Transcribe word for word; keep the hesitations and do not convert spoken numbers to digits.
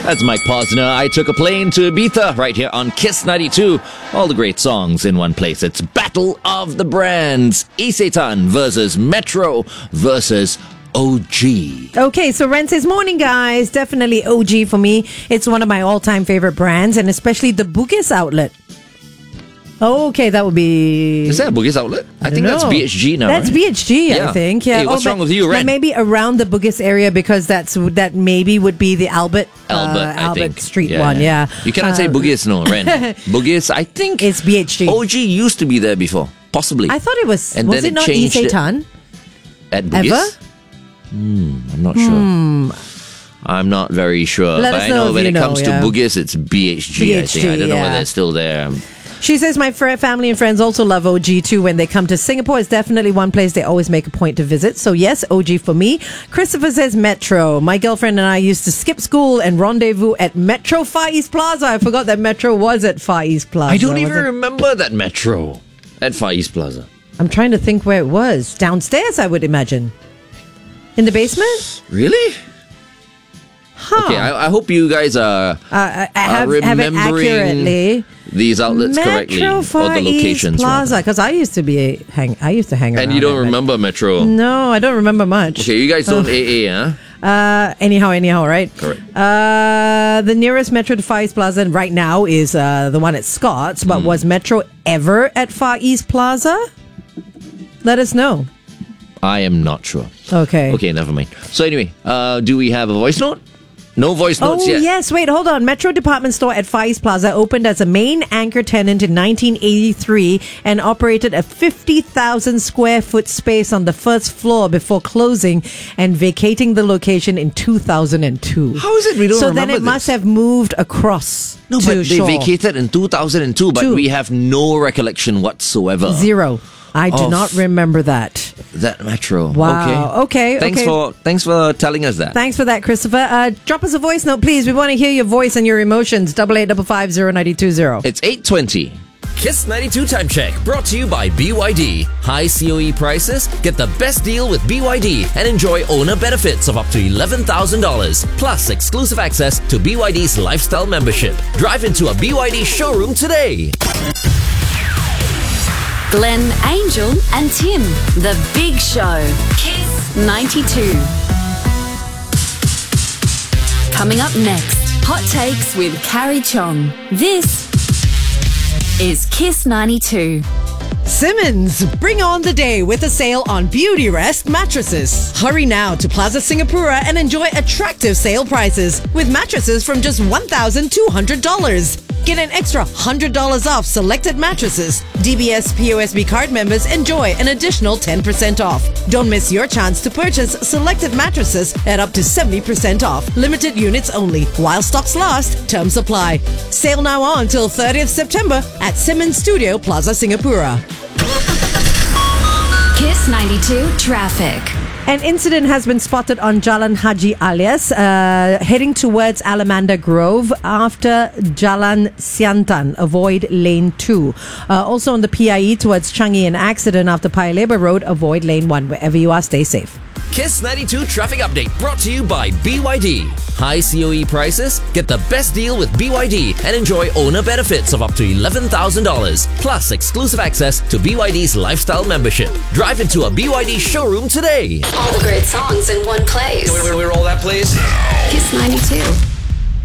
That's Mike Posner. I took a plane to Ibiza right here on Kiss ninety-two. All the great songs in one place. It's Battle of the Brands. Isetan versus Metro versus O G. Okay, so Ren says, morning guys. Definitely O G for me. It's one of my all-time favorite brands, and especially the Bugis outlet. Oh, okay, that would be... Is that a Bugis outlet? I, I think know. that's B H G now, That's right? B H G, yeah. I think. Yeah. Hey, what's oh, wrong but, with you, Ren? Maybe around the Bugis area, because that's that maybe would be the Albert Albert, uh, I Albert think. Street yeah, one, yeah. You cannot uh, say Bugis, no, Ren. Bugis, I think... It's B H G. O G used to be there before, possibly. I thought it was... And was then it not changed Isetan? At Bugis? Ever? Hmm, I'm not sure. Hmm. I'm not very sure. Let but us I know know if when you it know, comes yeah. to Bugis, it's B H G, B H G, I think. I don't know yeah. whether it's still there. She says, my fr- family and friends also love O G too. When they come to Singapore, it's definitely one place they always make a point to visit. So yes, O G for me. Christopher says Metro. My girlfriend and I used to skip school and rendezvous at Metro Far East Plaza. I forgot that Metro was at Far East Plaza. I don't even was it? remember that Metro at Far East Plaza. I'm trying to think where it was. Downstairs, I would imagine. In the basement? Really? Huh. Okay, I, I hope you guys are, Uh, I have, are have it remembering accurately. these outlets Metro correctly. Or Far the locations. East Plaza, rather. because I used to be a hang. I used to hang around. And you don't at Met- remember Metro. No, I don't remember much. Okay, you guys don't A A, huh? Uh, anyhow, anyhow, right? Correct. Uh, the nearest Metro to Far East Plaza right now is uh, the one at Scott's, but Mm. was Metro ever at Far East Plaza? Let us know. I am not sure. Okay. Okay, never mind. So anyway, uh, do we have a voice note? No voice Oh, notes yet. yes. Wait, hold on. Metro Department Store at Far East Plaza opened as a main anchor tenant in nineteen eighty-three and operated a fifty thousand square foot space on the first floor before closing and vacating the location in two thousand two. How is it we don't so remember then it this? must have moved across No, to but they Shaw. vacated in two thousand two, but Two. we have no recollection whatsoever. Zero. I do Of not remember that. That Metro. Wow. Okay, Okay. Thanks okay. for thanks for telling us that. Thanks for that, Christopher. Uh, drop us a voice note, please. We want to hear your voice and your emotions. Double eight double five zero ninety two zero. It's eight twenty. Kiss ninety-two Time Check, brought to you by B Y D. High C O E prices? Get the best deal with B Y D and enjoy owner benefits of up to eleven thousand dollars. Plus exclusive access to B Y D's lifestyle membership. Drive into a B Y D showroom today. Glenn, Angel, and Tim. The Big Show. Kiss ninety-two. Coming up next, Hot Takes with Carrie Chong. This is Kiss ninety-two. Simmons, bring on the day with a sale on Beauty Rest mattresses. Hurry now to Plaza Singapura and enjoy attractive sale prices with mattresses from just one thousand two hundred dollars. Get an extra one hundred dollars off selected mattresses. D B S P O S B card members enjoy an additional ten percent off. Don't miss your chance to purchase selected mattresses at up to seventy percent off. Limited units only. While stocks last, terms apply. Sale now on till thirtieth September at Simmons Studio Plaza Singapura. Kiss ninety-two Traffic. An incident has been spotted on Jalan Haji Alias, uh, heading towards Alamanda Grove after Jalan Siantan. Avoid lane two. Uh, also on the P I E towards Changi, an accident after Paya Lebar Road. Avoid lane one. Wherever you are, stay safe. Kiss ninety-two Traffic Update, brought to you by B Y D. High C O E prices? Get the best deal with B Y D and enjoy owner benefits of up to eleven thousand dollars. Plus exclusive access to B Y D's lifestyle membership. Drive into a B Y D showroom today. All the great songs in one place. Where, where, where all that plays? Kiss ninety-two.